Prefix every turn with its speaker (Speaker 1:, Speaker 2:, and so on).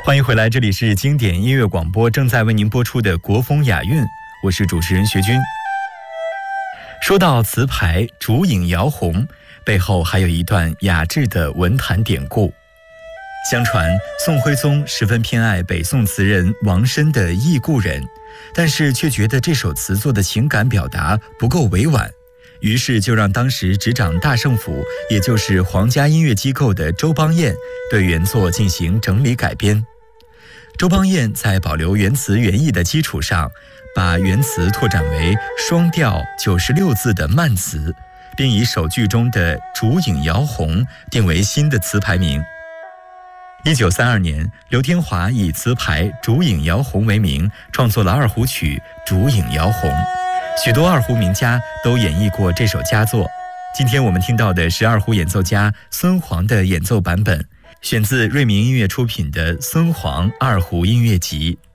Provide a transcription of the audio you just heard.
Speaker 1: 欢迎回来，这里是经典音乐广播，正在为您播出的国风雅韵，我是主持人学军。说到词牌烛影摇红，背后还有一段雅致的文坛典故。相传宋徽宗十分偏爱北宋词人王申的《忆故人》，但是却觉得这首词作的情感表达不够委婉，于是就让当时执掌大圣府，也就是皇家音乐机构的周邦彦对原作进行整理改编。周邦彦在保留原词原意的基础上，把原词拓展为双调96字的慢词，并以首句中的烛影摇红定为新的词牌名。1932年，刘天华以词牌烛影摇红为名，创作了二胡曲《烛影摇红》，许多二胡名家都演绎过这首佳作。今天我们听到的是二胡演奏家孙煌的演奏版本，选自瑞明音乐出品的《孙煌二胡音乐集》。